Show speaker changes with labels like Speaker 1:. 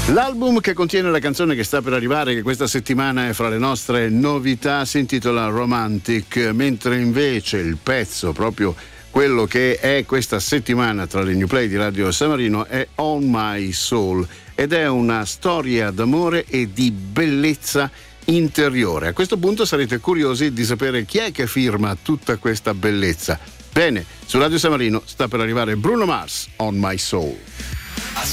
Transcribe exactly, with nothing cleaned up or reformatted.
Speaker 1: L'album che contiene la canzone che sta per arrivare, che questa settimana è fra le nostre novità, si intitola Romantic, mentre invece il pezzo, proprio quello che è questa settimana tra le new play di Radio San Marino, è On My Soul, ed è una storia d'amore e di bellezza interiore. A questo punto sarete curiosi di sapere chi è che firma tutta questa bellezza. Bene, su Radio San Marino sta per arrivare Bruno Mars, On My Soul.